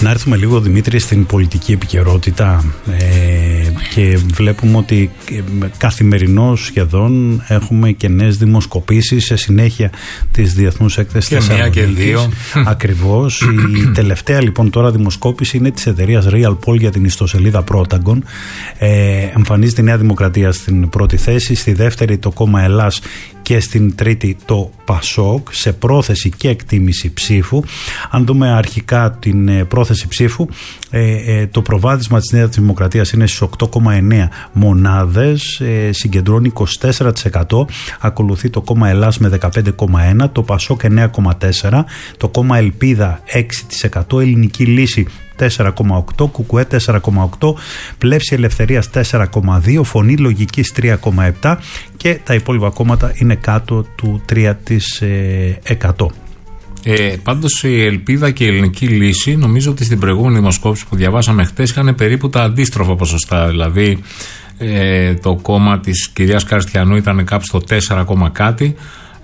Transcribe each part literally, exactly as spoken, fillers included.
Να έρθουμε λίγο, Δημήτρη, στην πολιτική επικαιρότητα ε, και βλέπουμε ότι καθημερινώς σχεδόν έχουμε και νέες δημοσκοπήσεις σε συνέχεια της Διεθνούς Έκθεσης και μία και δύο. Ακριβώς. Η τελευταία λοιπόν τώρα δημοσκόπηση είναι της εταιρείας Real Poll για την ιστοσελίδα Protagon. Ε, εμφανίζεται η Νέα Δημοκρατία στην πρώτη θέση, στη δεύτερη το κόμμα Ελλάς και στην τρίτη το Πασόκ σε πρόθεση και εκτίμηση ψήφου. Αν δούμε αρχικά την πρόθεση ψήφου, ε, ε, το προβάδισμα της Νέας Δημοκρατίας είναι στις οκτώ κόμμα εννέα μονάδες, ε, συγκεντρώνει είκοσι τέσσερα τοις εκατό, ακολουθεί το κόμμα Ελλάς με δεκαπέντε κόμμα ένα τοις εκατό, το Πασόκ εννέα κόμμα τέσσερα τοις εκατό, το κόμμα Ελπίδα έξι τοις εκατό, Ελληνική Λύση τέσσερα κόμμα οκτώ τοις εκατό, Κουκουέ τέσσερα κόμμα οκτώ τοις εκατό, Πλεύση Ελευθερίας τέσσερα κόμμα δύο τοις εκατό, Φωνή Λογικής τρία κόμμα επτά τοις εκατό και τα υπόλοιπα κόμματα είναι κάτω του τρία τοις εκατό. Ε, πάντως η Ελπίδα και η Ελληνική Λύση, νομίζω ότι στην προηγούμενη δημοσκόπηση που διαβάσαμε χτες είχαν περίπου τα αντίστροφα ποσοστά. Δηλαδή ε, το κόμμα της κυρίας Καριστιανού ήταν κάπου στο τέσσερα κάτι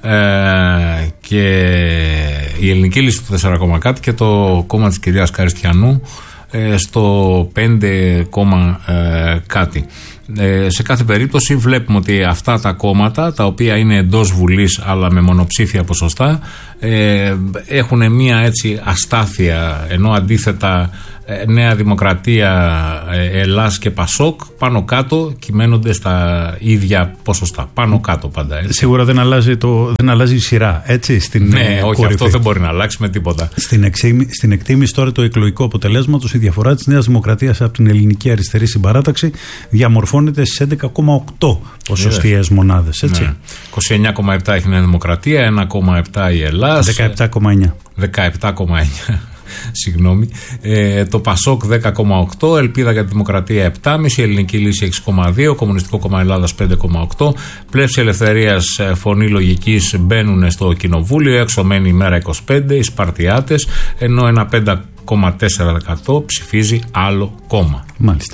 ε, και η Ελληνική Λύση στο τέσσερα κάτι και το κόμμα της κυρίας Καριστιανού ε, στο πέντε κάτι. Ε, σε κάθε περίπτωση βλέπουμε ότι αυτά τα κόμματα, τα οποία είναι εντός Βουλής αλλά με μονοψήφια ποσοστά, ε, έχουν μία έτσι αστάθεια, ενώ αντίθετα ε, Νέα Δημοκρατία, ε, Ελλάς και Πασόκ πάνω κάτω κυμαίνονται στα ίδια ποσοστά, πάνω κάτω πάντα, έτσι. Σίγουρα δεν αλλάζει, το, δεν αλλάζει η σειρά, έτσι, στην ναι, όχι, κορυφή. Αυτό δεν μπορεί να αλλάξει με τίποτα. Στην, εξήμι, στην εκτίμηση τώρα του εκλογικού αποτελέσματος, η διαφορά της Νέας Δημοκρατίας από την Ελληνική Αριστερή Συμπαράταξη διαμορφώνεται στις έντεκα κόμμα οκτώ ποσοστιαίες μονάδες, έτσι. Ναι. είκοσι εννέα κόμμα επτά έχει η Νέα Δημοκρατία, ένα κόμμα επτά η Ελλάς, δεκαεπτά κόμμα εννέα δεκαεπτά κόμμα εννέα Συγγνώμη. Ε, το Πασόκ δέκα κόμμα οκτώ, Ελπίδα για τη Δημοκρατία επτά κόμμα πέντε, Ελληνική Λύση έξι κόμμα δύο, Κομμουνιστικό Κόμμα Ελλάδας πέντε κόμμα οκτώ, Πλεύση Ελευθερίας, Φωνή Λογικής μπαίνουν στο Κοινοβούλιο, έξω μένει η Μέρα είκοσι πέντε, οι Σπαρτιάτες, ενώ ένα πέντε κόμμα τέσσερα τοις εκατό ψηφίζει άλλο κόμμα. Μάλιστα.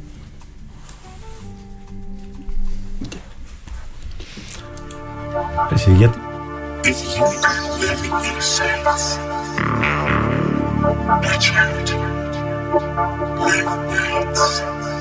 Εσύ γιατί... At charity, live nights.